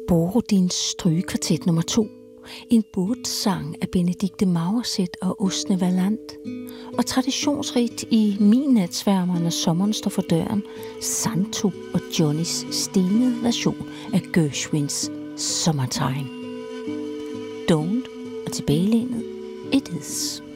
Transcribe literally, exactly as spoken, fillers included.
Borodins strygekvartet nummer to. En båtsang af Benedikte Maurset og Åsne Valant. Og traditionsrigt i Midnatsværmeren, når sommeren står for døren, Santo og Johnnys stenede version af Gershwins Summertime. Don't og tilbagelænet, it is.